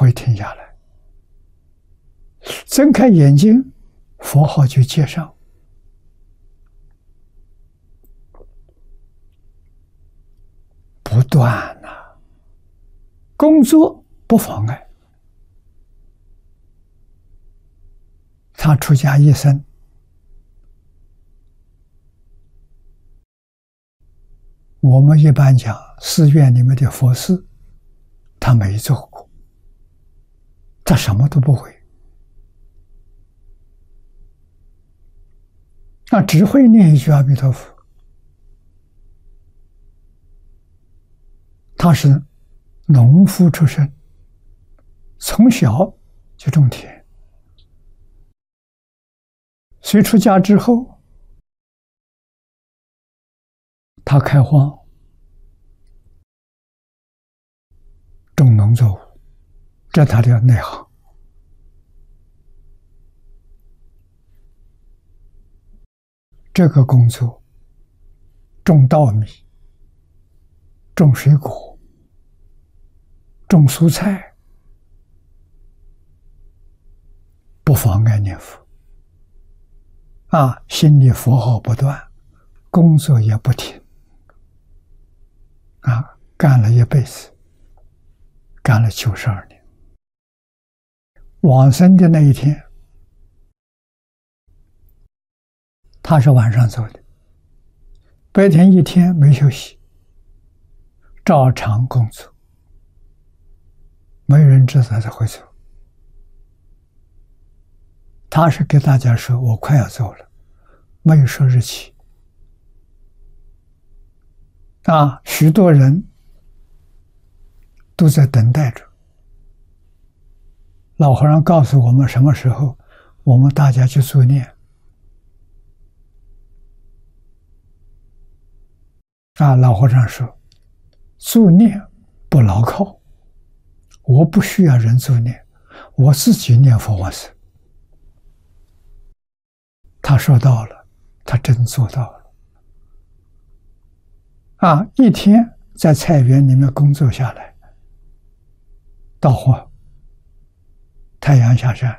会停下来。睁开眼睛，佛号就接上。不断呐，工作不妨碍。他出家一生，我们一般讲寺院里面的佛事，他没做过，他什么都不会，只会念一句阿弥陀佛。他是农夫出身，从小就种田，所以出家之后，他开荒，种农作物，这他的内行。这个工作，种稻米，种水果，种蔬菜，不妨碍念佛。心里佛号不断，工作也不停。干了一辈子，干了92年。往生的那一天，他是晚上走的，白天一天没休息，照常工作，没人知道他会走。他是给大家说我快要走了，没有说日期。许多人都在等待着老和尚告诉我们什么时候，我们大家去助念。老和尚说，助念不牢靠，我不需要人助念，我自己念佛往生。他说到了，他真做到了。一天在菜园里面工作下来，到太阳下山，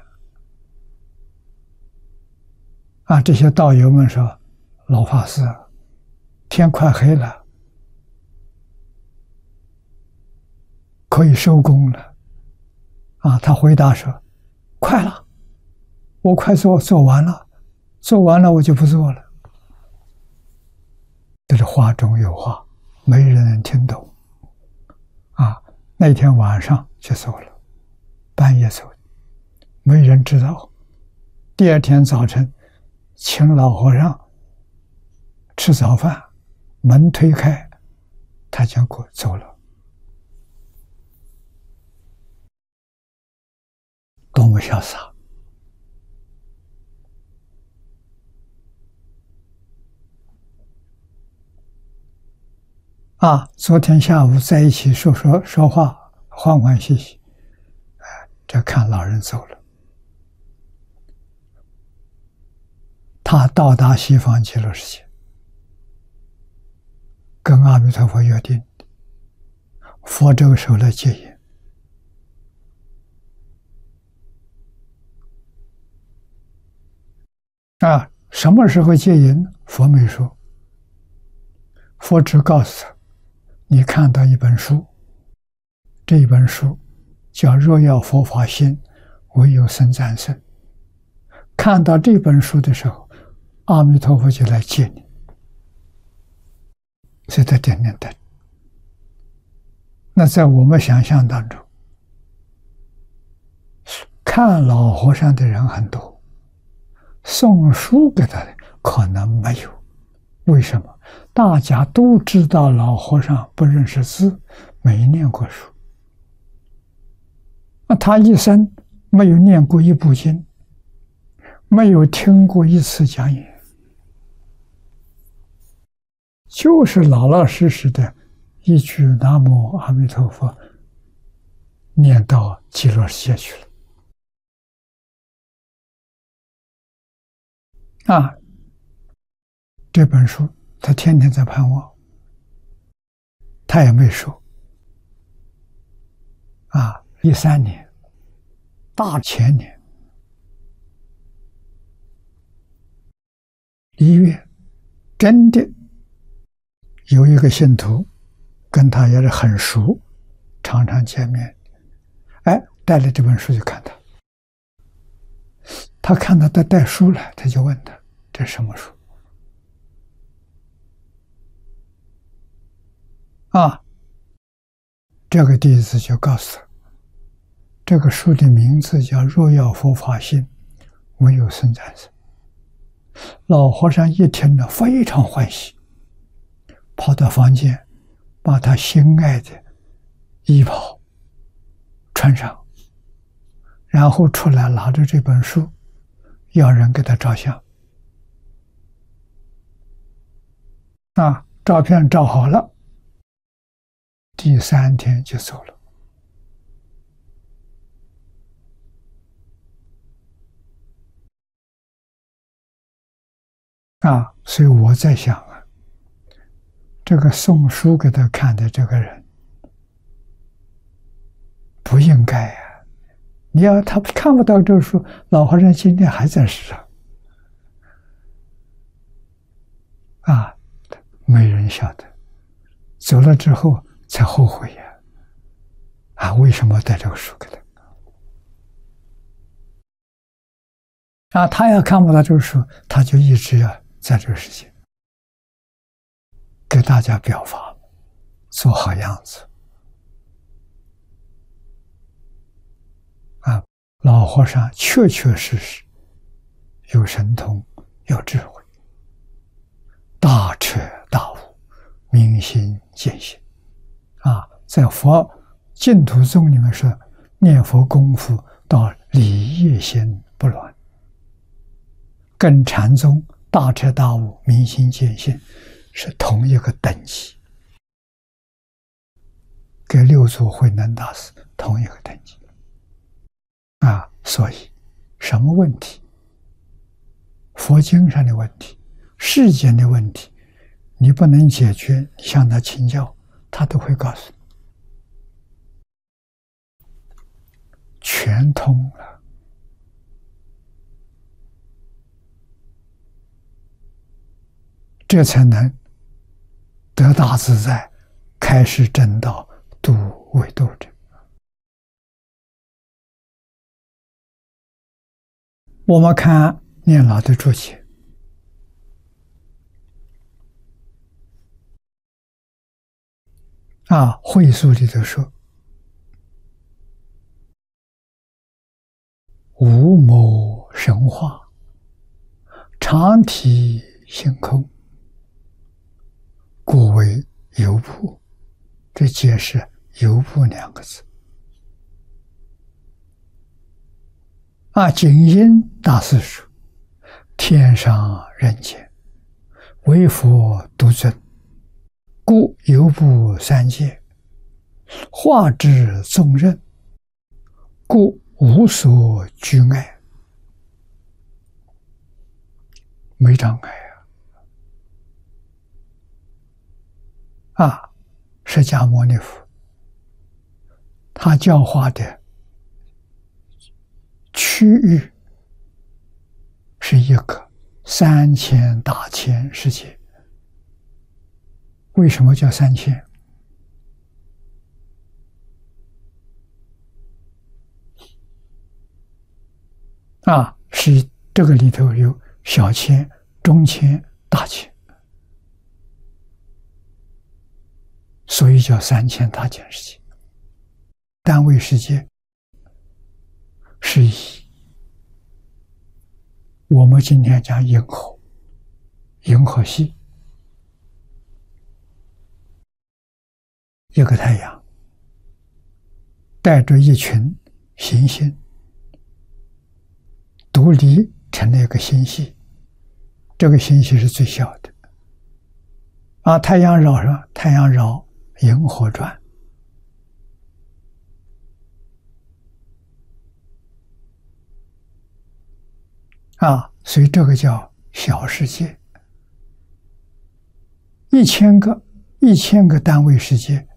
这些道友们说，老法师，天快黑了，可以收工了。他回答说，快了，我快做完了，做完了我就不做了。这是话中有话，没人能听懂。那天晚上就走了，半夜走的，没人知道。第二天早晨，请老和尚吃早饭，门推开，他就走了。多么潇洒！昨天下午在一起说话，欢欢喜喜，这看老人走了。他到达西方极乐世界，跟阿弥陀佛约定，佛这个时候来接引。什么时候接引？佛没说，佛只告诉他，你看到一本书，这一本书叫若要佛法心，唯有僧战胜。看到这本书的时候，阿弥陀佛就来接你，所以他点点灯。那在我们想象当中，看老和尚的人很多，送书给他的可能没有。为什么？大家都知道老和尚不认识字，没念过书。他一生没有念过一部经，没有听过一次讲演，就是老老实实的一句南无阿弥陀佛念到极乐世界去了。这本书他天天在盼望，他也没说。13年大前年1月，真的有一个信徒跟他也是很熟，常常见面，带了这本书去看他。他看他带书来，他就问他这是什么书啊？这个弟子就告诉他，这个书的名字叫《若要佛法心，唯有僧赞僧》。老和尚一听了非常欢喜，跑到房间把他心爱的衣袍穿上，然后出来拿着这本书要人给他照相。照片照好了，第3天就走了。所以我在想这个送书给他看的这个人不应该你要他看不到这书，老和尚今天还在世上没人晓得，走了之后才后悔为什么带这个书给他他要看不到这个书，他就一直要在这个世界给大家表法，做好样子老和尚确确实实有神通，有智慧，大彻大悟，明心见性在佛净土宗里面说，念佛功夫到理业心不乱，跟禅宗大彻大悟，明心见性是同一个等级，跟六祖慧能大师同一个等级所以什么问题，佛经上的问题，世间的问题，你不能解决，你向他请教，他都会告诉你全通了。这才能得大自在，开示正道，度为度者。我们看念老的注解会疏里头说，无某神化，常体性空，故为游步。这解释游步2个字景因大师说，天上人间，唯佛独尊，故游步3界，化之纵任，故无所拘碍，没障碍释迦牟尼佛他教化的区域是一个3000大千世界。为什么叫3000？是这个里头有小千、中千、大千，所以叫3000大千世界。单位世界是以我们今天讲银河，银河系一个太阳带着一群行星独立成了一个星系，这个星系是最小的太阳绕什么？太阳绕银河转所以这个叫小世界。1000个单位世界